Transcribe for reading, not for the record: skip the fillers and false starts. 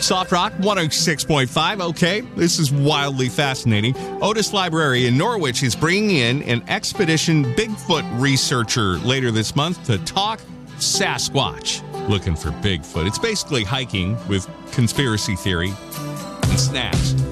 Soft Rock 106.5. Okay, this is wildly fascinating. Otis Library in Norwich is bringing in an Expedition Bigfoot researcher later this month to talk Sasquatch. Looking for Bigfoot. It's basically hiking with conspiracy theory and snacks.